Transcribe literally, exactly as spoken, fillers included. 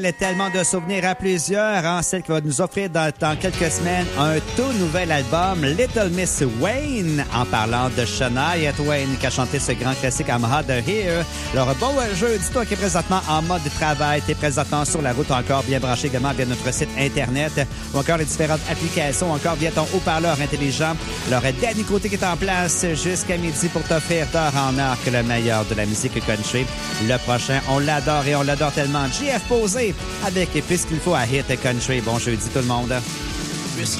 Tellement de souvenirs à plusieurs, hein? Celle qui va nous offrir dans, dans quelques semaines un tout nouvel album, Little Miss Wayne, en parlant de Shania Twain qui a chanté ce grand classique I'm Harder Here. Alors, bon jeu, dis-toi qui est présentement en mode travail, t'es présentement sur la route encore, bien branché également via notre site Internet ou encore les différentes applications, encore via ton haut-parleur intelligent. Alors, Danny Côté qui est en place jusqu'à midi pour t'offrir d'heure en heure que le meilleur de la musique country. Le prochain, on l'adore et on l'adore tellement. J F Posé avec Puisqu'il faut à Hit Country. Bon jeudi tout le monde.